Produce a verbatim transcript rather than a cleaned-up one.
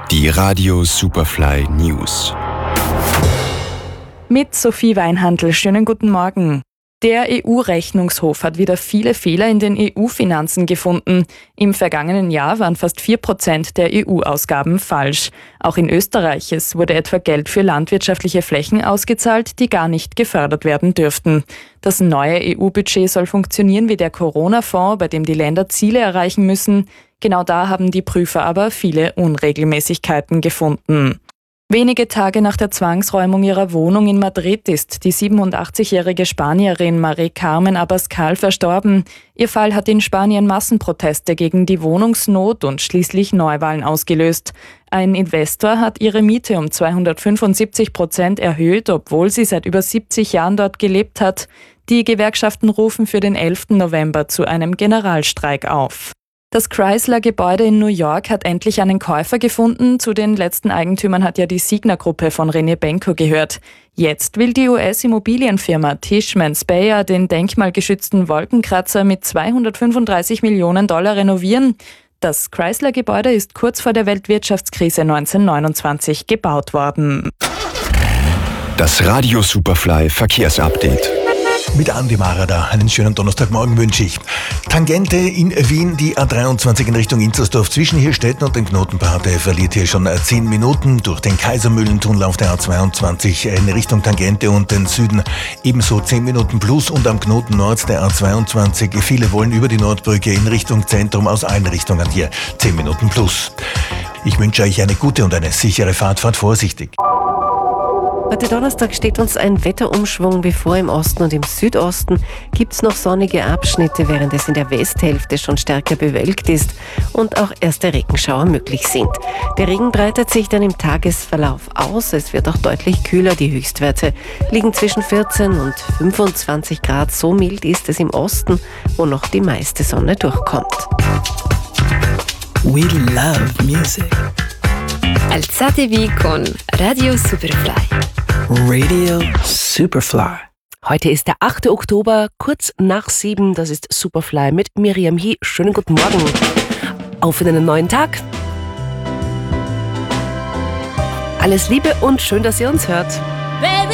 Die Radio Superfly News. Mit Sophie Weinhandl, schönen guten Morgen. Der E U-Rechnungshof hat wieder viele Fehler in den E U-Finanzen gefunden. Im vergangenen Jahr waren fast vier Prozent der E U-Ausgaben falsch. Auch in Österreich es wurde etwa Geld für landwirtschaftliche Flächen ausgezahlt, die gar nicht gefördert werden dürften. Das neue E U-Budget soll funktionieren wie der Corona-Fonds, bei dem die Länder Ziele erreichen müssen. Genau da haben die Prüfer aber viele Unregelmäßigkeiten gefunden. Wenige Tage nach der Zwangsräumung ihrer Wohnung in Madrid ist die siebenundachtzigjährige Spanierin Mari Carmen Abascal verstorben. Ihr Fall hat in Spanien Massenproteste gegen die Wohnungsnot und schließlich Neuwahlen ausgelöst. Ein Investor hat ihre Miete um zweihundertfünfundsiebzig Prozent erhöht, obwohl sie seit über siebzig Jahren dort gelebt hat. Die Gewerkschaften rufen für den elften November zu einem Generalstreik auf. Das Chrysler-Gebäude in New York hat endlich einen Käufer gefunden. Zu den letzten Eigentümern hat ja die Signa-Gruppe von René Benko gehört. Jetzt will die U S-Immobilienfirma Tishman Speyer den denkmalgeschützten Wolkenkratzer mit zweihundertfünfunddreißig Millionen Dollar renovieren. Das Chrysler-Gebäude ist kurz vor der Weltwirtschaftskrise neunzehnhundertneunundzwanzig gebaut worden. Das Radio Superfly Verkehrsupdate. Mit Andi Marada, einen schönen Donnerstagmorgen wünsche ich. Tangente in Wien, die A dreiundzwanzig in Richtung Inzersdorf zwischen Hirstetten und dem Knotenbad verliert hier schon zehn Minuten. Durch den Kaisermühlentunnel auf der A zweiundzwanzig in Richtung Tangente und den Süden ebenso zehn Minuten plus und am Knoten Nord der A zweiundzwanzig. Viele wollen über die Nordbrücke in Richtung Zentrum aus allen Richtungen hier zehn Minuten plus. Ich wünsche euch eine gute und eine sichere Fahrt, fahrt vorsichtig. Heute Donnerstag steht uns ein Wetterumschwung bevor. Im Osten und im Südosten gibt es noch sonnige Abschnitte, während es in der Westhälfte schon stärker bewölkt ist und auch erste Regenschauer möglich sind. Der Regen breitet sich dann im Tagesverlauf aus. Es wird auch deutlich kühler. Die Höchstwerte liegen zwischen vierzehn und fünfundzwanzig Grad. So mild ist es im Osten, wo noch die meiste Sonne durchkommt. We love music. Alzatevi con Radio Superfly. Radio Superfly. Heute ist der achte Oktober, kurz nach sieben. Das ist Superfly mit Miriam He. Schönen guten Morgen. Auf in einen neuen Tag. Alles Liebe und schön, dass ihr uns hört.